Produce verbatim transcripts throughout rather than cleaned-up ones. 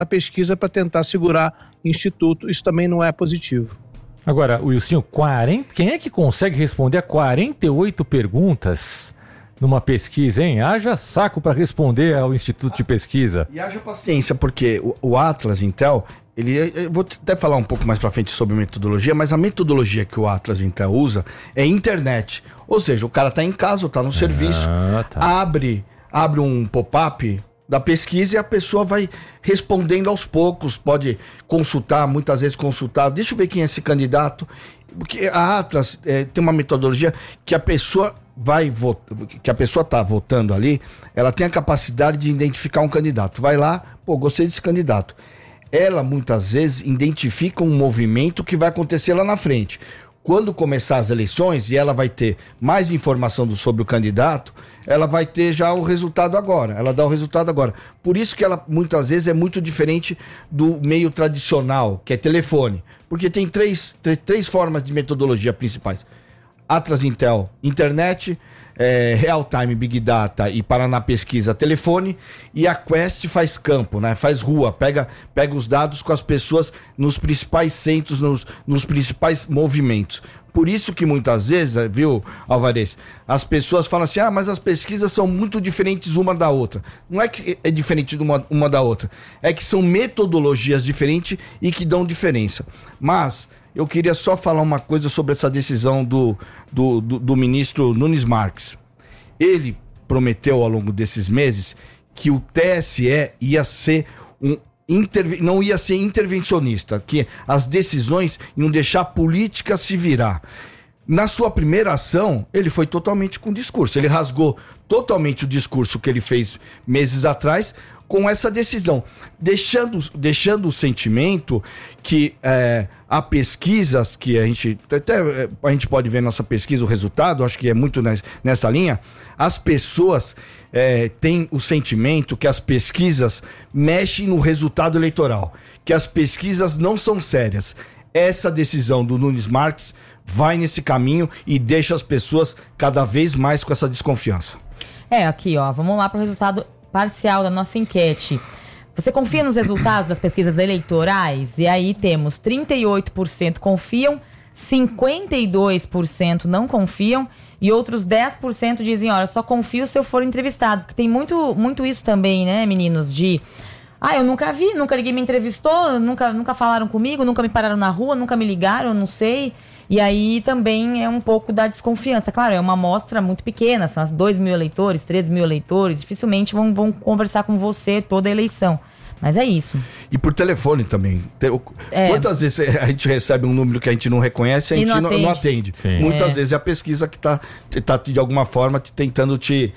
pesquisa para tentar segurar o Instituto. Isso também não é positivo. Agora, Wilson, quarenta, quem é que consegue responder a quarenta e oito perguntas numa pesquisa, hein? Haja saco para responder ao Instituto de Pesquisa. E haja paciência, porque o, o Atlas Intel, ele, eu vou até falar um pouco mais para frente sobre metodologia, mas a metodologia que o Atlas Intel usa é internet. Ou seja, o cara está em casa, está no serviço, ah, tá. abre, abre um pop-up da pesquisa e a pessoa vai respondendo aos poucos, pode consultar, muitas vezes consultar, deixa eu ver quem é esse candidato, porque a Atlas é, tem uma metodologia que a pessoa vai votar, que a pessoa está votando ali, ela tem a capacidade de identificar um candidato, vai lá, pô, gostei desse candidato. Ela muitas vezes identifica um movimento que vai acontecer lá na frente. Quando começar as eleições e ela vai ter mais informação do, sobre o candidato, ela vai ter já o resultado agora, ela dá o resultado agora. Por isso que ela muitas vezes é muito diferente do meio tradicional, que é telefone, porque tem três, três, três formas de metodologia principais. Atlas Intel, internet, é, Real Time, Big Data e Paraná Pesquisa, telefone, e a Quest faz campo, né? Faz rua, pega, pega os dados com as pessoas nos principais centros, nos, nos principais movimentos. Por isso que muitas vezes, viu, Alvarez, as pessoas falam assim, ah, mas as pesquisas são muito diferentes uma da outra. Não é que é diferente de uma, uma da outra, é que são metodologias diferentes e que dão diferença. Mas eu queria só falar uma coisa sobre essa decisão do, do, do, do ministro Nunes Marques. Ele prometeu ao longo desses meses que o T S E ia ser um interve... não ia ser intervencionista, que as decisões iam deixar a política se virar. Na sua primeira ação, ele foi totalmente com discurso. Ele rasgou totalmente o discurso que ele fez meses atrás com essa decisão, deixando, deixando o sentimento que é, há pesquisas que a gente, até a gente pode ver na nossa pesquisa o resultado, acho que é muito nessa linha, as pessoas é, têm o sentimento que as pesquisas mexem no resultado eleitoral, que as pesquisas não são sérias. Essa decisão do Nunes Marques vai nesse caminho e deixa as pessoas cada vez mais com essa desconfiança. É, aqui ó, vamos lá para o resultado parcial da nossa enquete. Você confia nos resultados das pesquisas eleitorais? E aí temos trinta e oito por cento confiam, cinquenta e dois por cento não confiam e outros dez por cento dizem, olha, só confio se eu for entrevistado. Porque tem muito, muito isso também, né, meninos, de... Ah, eu nunca vi, nunca ninguém me entrevistou, nunca, nunca falaram comigo, nunca me pararam na rua, nunca me ligaram, eu não sei. E aí também é um pouco da desconfiança. Claro, é uma amostra muito pequena, são dois mil eleitores, três mil eleitores, dificilmente vão, vão conversar com você toda a eleição. Mas é isso. E por telefone também. É. Quantas vezes a gente recebe um número que a gente não reconhece e a gente não atende? Não atende. Muitas é. vezes é a pesquisa que está tá, de alguma forma tentando te...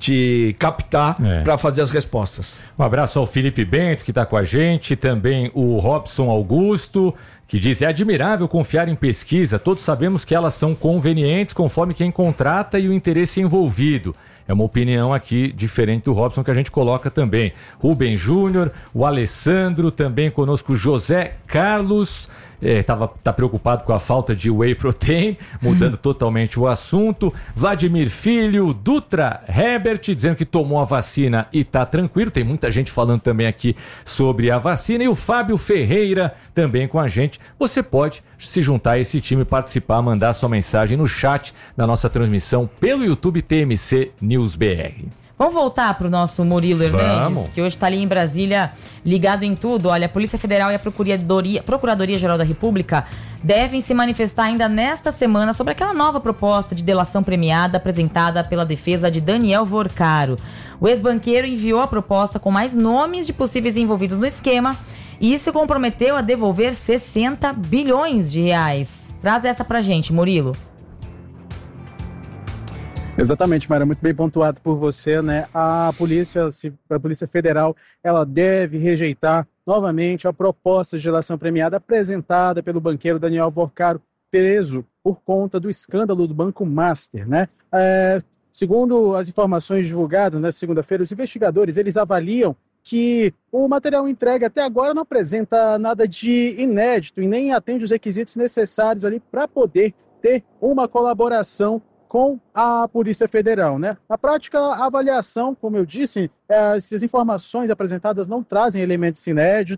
te captar é. para fazer as respostas. Um abraço ao Felipe Bento, que está com a gente, também o Robson Augusto, que diz, é admirável confiar em pesquisa, todos sabemos que elas são convenientes conforme quem contrata e o interesse envolvido. É uma opinião aqui diferente do Robson que a gente coloca também. Rubem Júnior, o Alessandro, também conosco José Carlos, é, tava, tá preocupado com a falta de whey protein, mudando totalmente o assunto. Vladimir Filho, Dutra Herbert, dizendo que tomou a vacina e tá tranquilo. Tem muita gente falando também aqui sobre a vacina. E o Fábio Ferreira também com a gente. Você pode se juntar a esse time, participar, mandar sua mensagem no chat da nossa transmissão pelo YouTube T M C News B R. Vamos voltar para o nosso Murilo Hernandes, Vamos. que hoje está ali em Brasília, ligado em tudo. Olha, a Polícia Federal e a Procuradoria, Procuradoria-Geral da República devem se manifestar ainda nesta semana sobre aquela nova proposta de delação premiada apresentada pela defesa de Daniel Vorcaro. O ex-banqueiro enviou a proposta com mais nomes de possíveis envolvidos no esquema e se comprometeu a devolver sessenta bilhões de reais. Traz essa pra gente, Murilo. Exatamente, Mara, muito bem pontuado por você, né? A Polícia, a Polícia Federal, ela deve rejeitar novamente a proposta de delação premiada apresentada pelo banqueiro Daniel Vorcaro, preso por conta do escândalo do Banco Master, né? É, segundo as informações divulgadas na segunda-feira, os investigadores, eles avaliam que o material entregue até agora não apresenta nada de inédito e nem atende os requisitos necessários ali para poder ter uma colaboração com a Polícia Federal, né? Na prática, a avaliação, como eu disse, essas informações apresentadas não trazem elementos inéditos.